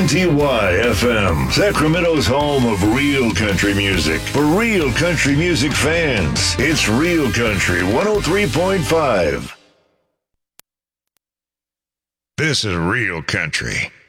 WNTY-FM, Sacramento's home of real country music. For real country music fans, it's Real Country 103.5. This is Real Country.